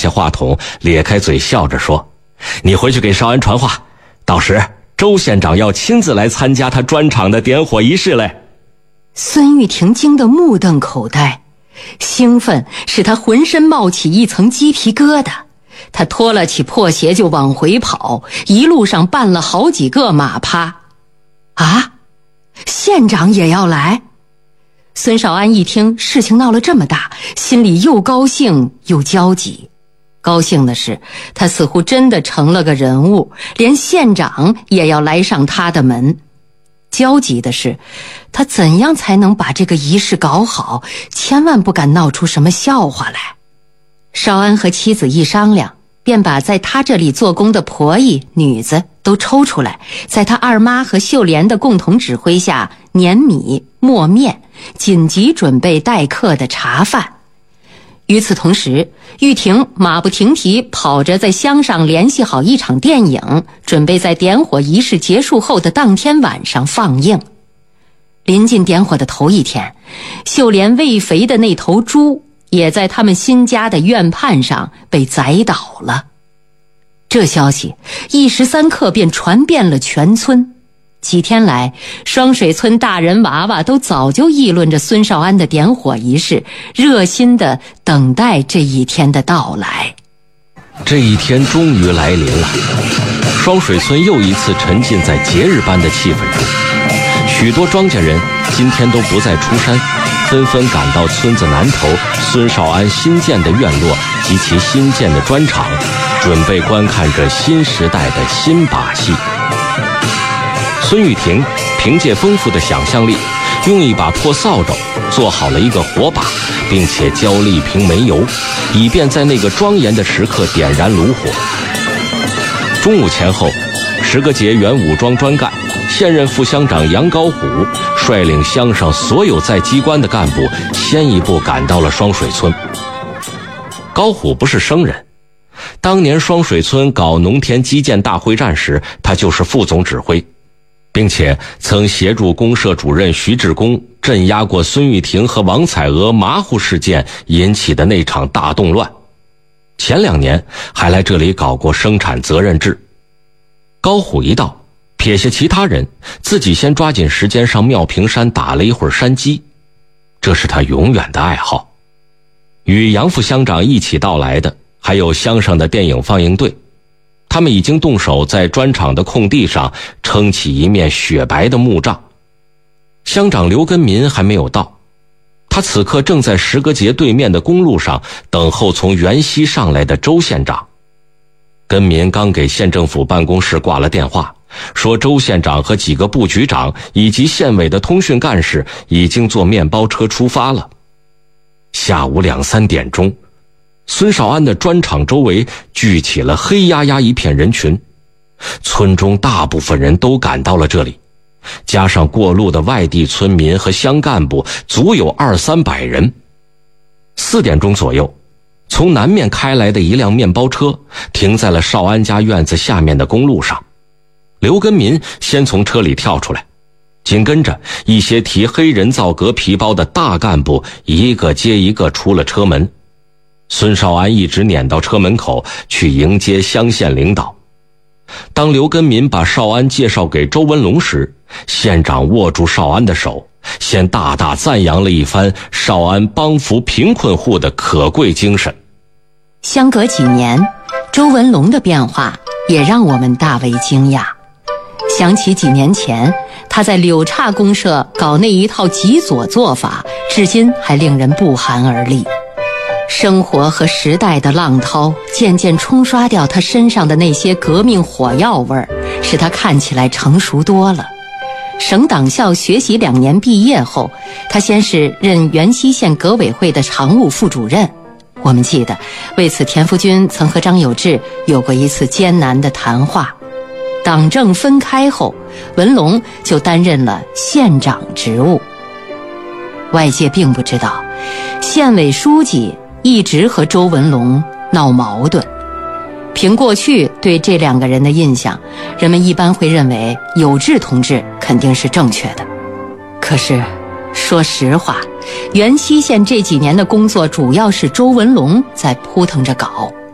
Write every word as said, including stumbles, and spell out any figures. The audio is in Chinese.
下话筒，咧开嘴笑着说：“你回去给少安传话，到时周县长要亲自来参加他砖厂的点火仪式嘞。” 孙玉婷惊得目瞪口呆，兴奋使他浑身冒起一层鸡皮疙瘩。他脱了起破鞋就往回跑，一路上绊了好几个马趴。啊，县长也要来？孙少安一听事情闹了这么大，心里又高兴又焦急。高兴的是，他似乎真的成了个人物，连县长也要来上他的门。焦急的是，他怎样才能把这个仪式搞好，千万不敢闹出什么笑话来。少安和妻子一商量，便把在他这里做工的婆姨、女子都抽出来，在他二妈和秀莲的共同指挥下碾米、磨面，紧急准备待客的茶饭。与此同时，玉婷马不停蹄跑着在乡上联系好一场电影，准备在点火仪式结束后的当天晚上放映。临近点火的头一天，秀莲喂肥的那头猪也在他们新家的院畔上被宰倒了。这消息一时三刻便传遍了全村。几天来，双水村大人娃娃都早就议论着孙少安的点火仪式，热心地等待这一天的到来。 这一天终于来临了，双水村又一次沉浸在节日般的气氛中。许多庄稼人今天都不再出山，纷纷赶到村子南头孙少安新建的院落及其新建的砖厂，准备观看这新时代的新把戏。孙玉婷凭借丰富的想象力，用一把破扫帚做好了一个火把，并且浇了一瓶煤油，以便在那个庄严的时刻点燃炉火。中午前后，石阁节原武装专干现任副乡长杨高虎率领乡上所有在机关的干部先一步赶到了双水村。高虎不是生人，当年双水村搞农田基建大会战时，他就是副总指挥，并且曾协助公社主任徐志功镇压过孙玉婷和王彩娥马虎事件引起的那场大动乱。前两年还来这里搞过生产责任制。高虎一到，撇下其他人，自己先抓紧时间上妙平山打了一会儿山鸡，这是他永远的爱好。与杨副乡长一起到来的还有乡上的电影放映队，他们已经动手在砖厂的空地上撑起一面雪白的木杖。乡长刘根民还没有到，他此刻正在石阁节对面的公路上等候从原西上来的周县长。根民刚给县政府办公室挂了电话，说周县长和几个部局长以及县委的通讯干事已经坐面包车出发了。下午两三点钟，孙少安的砖厂周围聚起了黑压压一片人群，村中大部分人都赶到了这里，加上过路的外地村民和乡干部，足有二三百人。四点钟左右，从南面开来的一辆面包车停在了少安家院子下面的公路上。刘根民先从车里跳出来，紧跟着一些提黑人造革皮包的大干部一个接一个出了车门。孙少安一直撵到车门口去迎接乡县领导。当刘根民把少安介绍给周文龙时，县长握住少安的手，先大大赞扬了一番少安帮扶贫困户的可贵精神。 相隔几年，周文龙的变化也让我们大为惊讶。想起几年前他在柳岔公社搞那一套极左做法，至今还令人不寒而栗。生活和时代的浪涛渐渐冲刷掉他身上的那些革命火药味儿，使他看起来成熟多了。省党校学习两年毕业后，他先是任原西县革委会的常务副主任。我们记得为此田福军曾和张有志有过一次艰难的谈话。党政分开后，文龙就担任了县长职务。外界并不知道，县委书记一直和周文龙闹矛盾。凭过去对这两个人的印象，人们一般会认为有志同志肯定是正确的。可是说实话，原西县这几年的工作主要是周文龙在扑腾着搞。